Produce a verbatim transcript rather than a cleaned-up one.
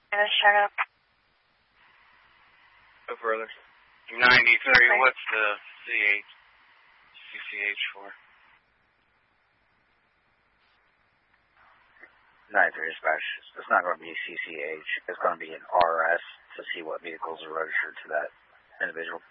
And shut up. Go further. ninety-three, okay. What's the C H, C C H for? ninety-three dispatch. It's not going to be C C H. It's going to be an R S to see what vehicles are registered to that individual.